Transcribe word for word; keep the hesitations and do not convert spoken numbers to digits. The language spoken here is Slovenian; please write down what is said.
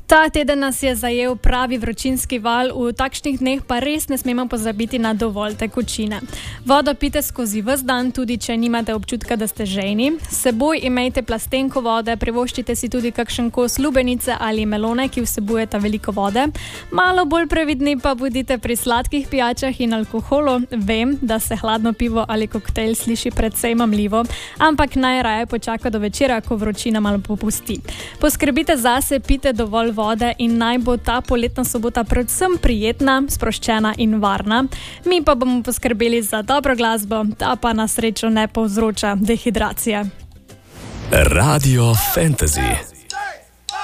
Ta teden nas je zajel pravi vročinski val, v takšnih dneh pa res ne smemo pozabiti na dovolj tekočine. Vodo pite skozi ves dan, tudi če nimate občutka, da ste žejni. S seboj imejte plastenko vode, privoščite si tudi kakšen kos lubenice ali melone, ki vsebujeta veliko vode. Malo bolj previdni pa bodite pri sladkih pijačah in alkoholu. Vem, da se hladno pivo ali koktejl sliši precej mamljivo, ampak najraje počaka do večera, ko vročina malo popusti. Poskrbite zase, pite dovolj vode in naj bo ta poletna sobota predvsem prijetna, sproščena in varna. Mi pa bomo poskrbeli za dobro glasbo, ta pa na srečo ne povzroča dehidracije. Radio Fantasy.